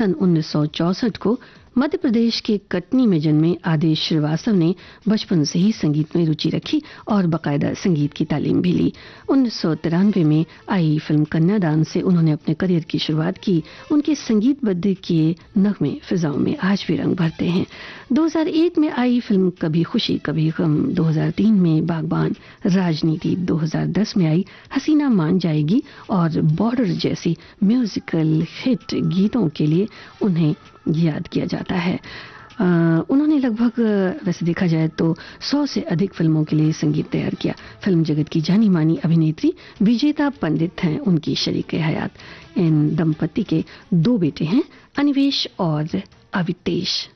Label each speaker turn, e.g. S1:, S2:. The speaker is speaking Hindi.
S1: सन 1964 को मध्य प्रदेश के कटनी में जन्मे आदेश श्रीवास्तव ने बचपन से ही संगीत में रुचि रखी और बाकायदा संगीत की तालीम भी ली। 1993 में आई फिल्म कन्यादान से उन्होंने अपने करियर की शुरुआत की। उनके संगीतबद्ध किए नगमे फिजाओं में आज भी रंग भरते हैं। 2001 में आई फिल्म कभी खुशी कभी गम, 2003 में बागबान, राजनीति, 2010 में आई हसीना मान जाएगी और बॉर्डर जैसी म्यूजिकल हिट गीतों के लिए उन्हें याद किया जाता है। उन्होंने लगभग वैसे देखा जाए तो 100 से अधिक फिल्मों के लिए संगीत तैयार किया। फिल्म जगत की जानी मानी अभिनेत्री विजेता पंडित हैं उनकी शरीके हयात। इन दंपति के 2 बेटे हैं, अनिवेश और अवितेश।